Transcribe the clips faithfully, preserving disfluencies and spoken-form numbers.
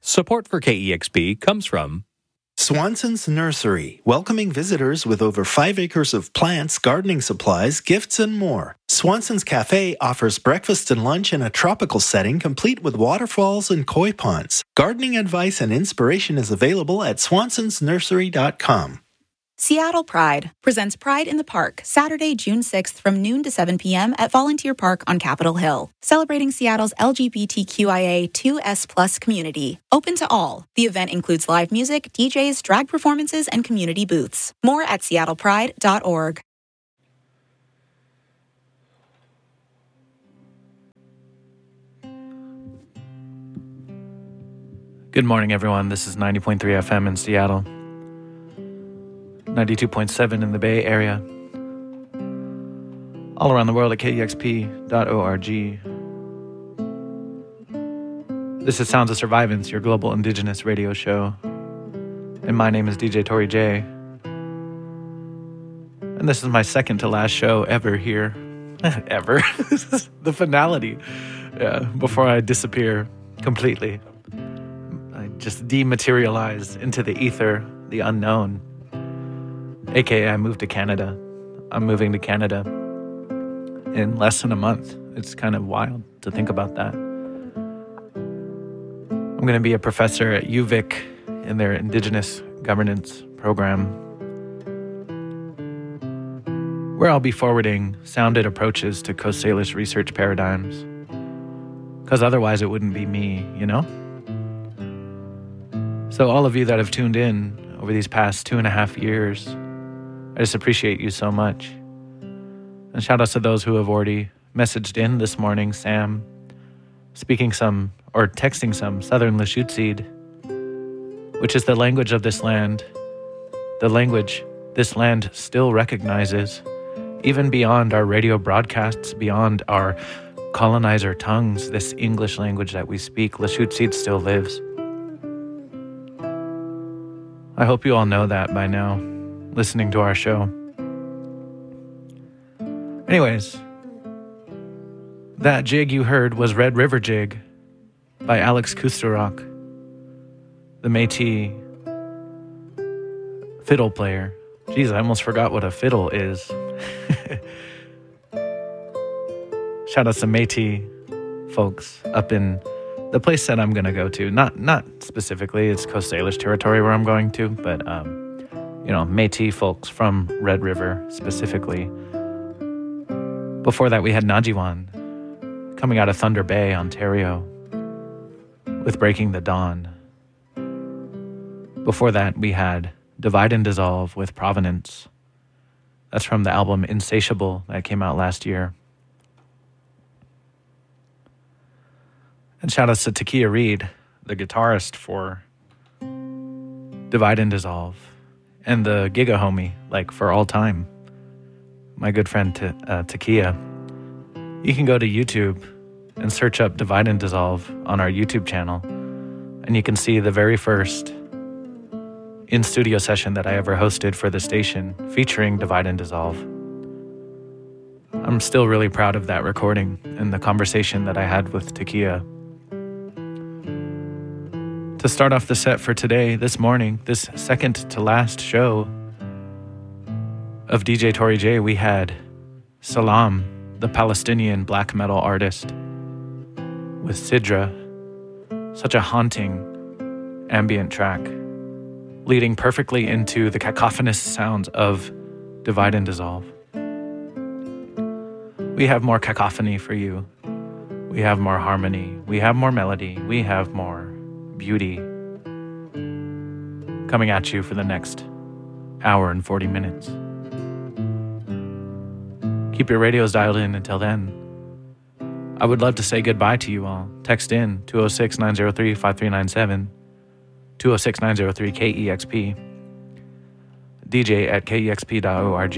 Support for K E X P comes from Swanson's Nursery, welcoming visitors with over five acres of plants, gardening supplies, gifts, and more. Swanson's Cafe offers breakfast and lunch in a tropical setting complete with waterfalls and koi ponds. Gardening advice and inspiration is available at swansons nursery dot com. Seattle Pride presents Pride in the Park, Saturday, June sixth from noon to seven p.m. at Volunteer Park on Capitol Hill, celebrating Seattle's L G B T Q I A two S plus community. Open to all. The event includes live music, D Js, drag performances, and community booths. More at seattle pride dot org. Good morning, everyone. This is ninety point three F M in Seattle, ninety-two point seven in the Bay Area, all around the world at K E X P dot org. This is Sounds of Survivance, your global indigenous radio show, and my name is D J Tori J. And this is my second to last show ever here. Ever. The finality. Yeah, before I disappear completely. I just dematerialize into the ether, the unknown. A K A I moved to Canada. I'm moving to Canada in less than a month. It's kind of wild to think about that. I'm going to be a professor at U V I C in their Indigenous Governance program, where I'll be forwarding sounded approaches to Coast Salish research paradigms. Because otherwise it wouldn't be me, you know? So all of you that have tuned in over these past two and a half years, I just appreciate you so much. And shout outs to those who have already messaged in this morning. Sam, speaking some, or texting some Southern Lushootseed, which is the language of this land, the language this land still recognizes, even beyond our radio broadcasts, beyond our colonizer tongues, this English language that we speak, Lushootseed still lives. I hope you all know that by now, listening to our show. Anyways, that jig you heard was Red River Jig by Alex Kusturok, the Métis fiddle player. Jeez, I almost forgot what a fiddle is. Shout out to Métis folks up in the place that I'm going to go to. Not not specifically, it's Coast Salish territory where I'm going to, but um, you know, Métis folks from Red River specifically. Before that, we had Najiwan coming out of Thunder Bay, Ontario, with Breaking the Dawn. Before that, we had Divide and Dissolve with Provenance. That's from the album Insatiable that came out last year. And shout outs to Takia Reed, the guitarist for Divide and Dissolve, and the Giga Homie, like for all time. My good friend T- uh, Takia. You can go to YouTube and search up Divide and Dissolve on our YouTube channel, and you can see the very first in-studio session that I ever hosted for the station featuring Divide and Dissolve. I'm still really proud of that recording and the conversation that I had with Takia. To start off the set for today, this morning, this second to last show of D J Tori J, we had Salam, the Palestinian black metal artist, with Sidra, such a haunting ambient track, leading perfectly into the cacophonous sounds of Divide and Dissolve. We have more cacophony for you. We have more harmony. We have more melody. We have more beauty coming at you for the next hour and forty minutes. Keep your radios dialed in until then. I would love to say goodbye to you all. Text in two oh six, nine oh three, five three nine seven, two oh six, nine oh three, K E X P, D J at K E X P dot org.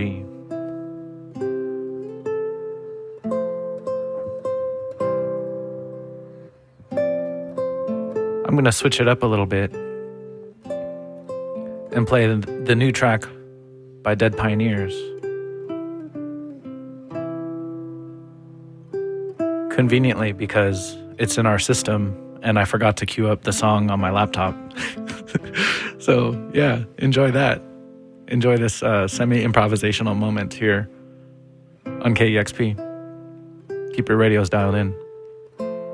I'm going to switch it up a little bit and play the, the new track by Dead Pioneers. Conveniently, because it's in our system and I forgot to queue up the song on my laptop. So, yeah, enjoy that. Enjoy this uh, semi-improvisational moment here on K E X P. Keep your radios dialed in.